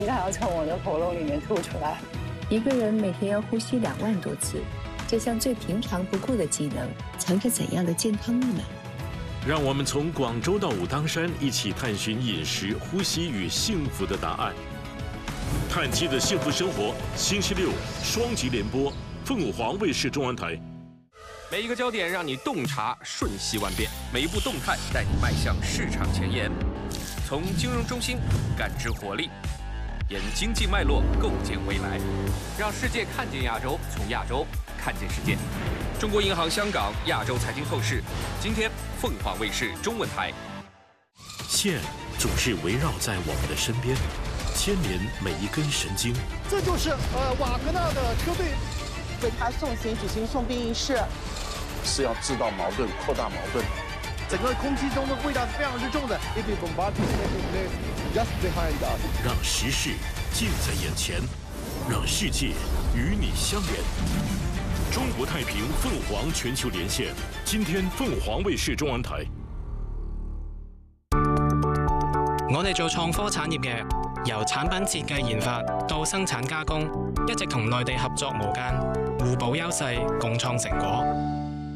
它要从我的喉咙里面吐出来。 一个人每天要呼吸2万多次，这项最平常不过的技能，藏着怎样的健康密码？ 让我们从广州到武当山，一起探寻饮食、呼吸与幸福的答案。碳基的幸福生活，星期六双极联播，凤凰卫视中文台。 每一个焦点让你洞察瞬息万变，每一步动态带你迈向市场前沿。从金融中心感知活力，沿经济脉络构建未来，让世界看见亚洲，从亚洲看见世界。中国银行香港亚洲财经透视，今天凤凰卫视中文台。 线总是围绕在我们的身边，牵连每一根神经。 这就是瓦格纳的车队为他送行举行送殡仪式， 是要制造矛盾、扩大矛盾。 整个空气中的味道是非常之重的。 让时事近在眼前，让世界与你相连。中国太平凤凰全球连线，今天凤凰衛視中文台。 我哋做創科產業嘅，由產品設計研發到生產加工，一直同內地合作無間，互補優勢，共創成果。